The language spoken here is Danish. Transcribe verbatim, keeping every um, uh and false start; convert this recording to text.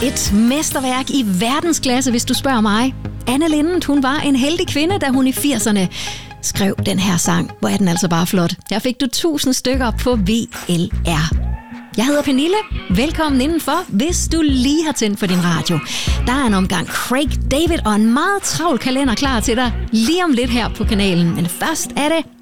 Et mesterværk i verdensklasse, hvis du spørger mig. Anne Linnet, hun var en heldig kvinde, da hun i firserne skrev den her sang. Hvor er den altså bare flot. Her fik du tusind stykker på V L R. Jeg hedder Pernille. Velkommen indenfor, hvis du lige har tændt for din radio. Der er en omgang Craig David og en meget travl kalender klar til dig lige om lidt her på kanalen. Men først er det